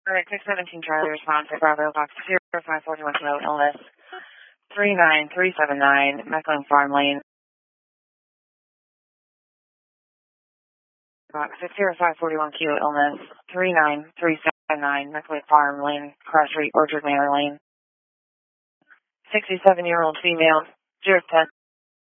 Alright, 617 Charlie response to Bravo Box 0541 Kilo Illness 39379 Meckling Farm Lane. Box 60541 Kilo Illness 39379 Meckling Farm Lane, Cross Street, Orchard Manor Lane. 67-year-old female, 010.